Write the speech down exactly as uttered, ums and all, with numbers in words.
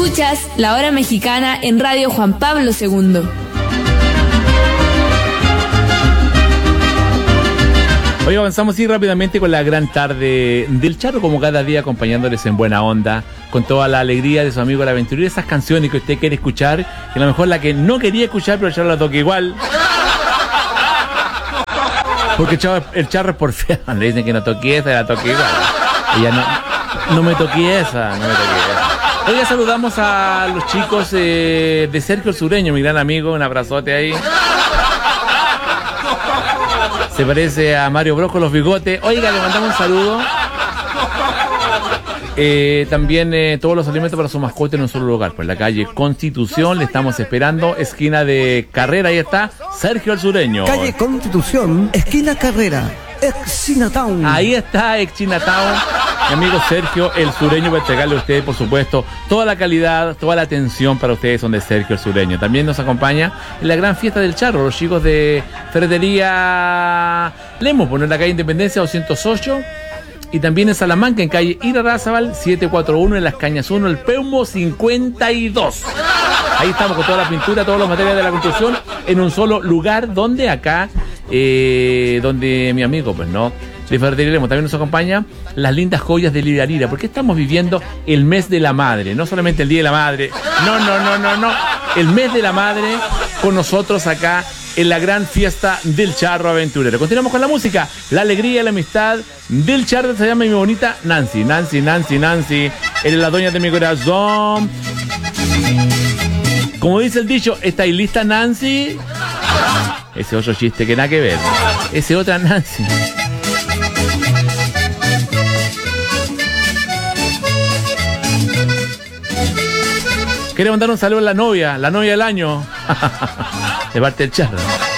Escuchas La Hora Mexicana en Radio Juan Pablo segundo. Hoy avanzamos así rápidamente con la gran tarde del Charro, como cada día acompañándoles en buena onda, con toda la alegría de su amigo el aventurero, esas canciones que usted quiere escuchar, que a lo mejor la que no quería escuchar, pero el Charro la toca igual. Porque el Charro, el Charro es por fea, le dicen que no toque esa, la toque igual. Ella no, no me toqué esa, no me toqué esa. Hoy ya saludamos a los chicos eh, de Sergio el Sureño, mi gran amigo, un abrazote ahí. Se parece a Mario Bros con los bigotes. Oiga, le mandamos un saludo. Eh, también eh, todos los alimentos para su mascota en un solo lugar. Por la calle Constitución, le estamos esperando. Esquina de Carrera, ahí está Sergio el Sureño. Calle Constitución, esquina Carrera, ex Chinatown. Ahí está, ex Chinatown. Mi amigo Sergio el Sureño va a entregarle a ustedes, por supuesto, toda la calidad, toda la atención para ustedes son de Sergio el Sureño. También nos acompaña en la gran fiesta del Charro, los chicos de Ferretería Lemos, por la calle Independencia doscientos ocho. Y también en Salamanca, en calle Irarrázaval, setecientos cuarenta y uno, en Las Cañas uno, el Peumo cincuenta y dos. Ahí estamos con toda la pintura, todos los materiales de la construcción, en un solo lugar, donde acá, eh, donde mi amigo, pues no, de Ferretería Lemos, también nos acompaña las lindas joyas de Lira Lira, porque estamos viviendo el mes de la madre, no solamente el día de la madre, no, no, no, no, no, el mes de la madre con nosotros acá en la gran fiesta del Charro Aventurero. Continuamos con la música, la alegría y la amistad del Charro. Se llama mi bonita Nancy, Nancy, Nancy, Nancy, eres la dueña de mi corazón. Como dice el dicho, ¿estáis lista, Nancy? Ese otro chiste que nada que ver, ese otra Nancy. Quiere mandar un saludo a la novia, la novia del año, de parte del Charro.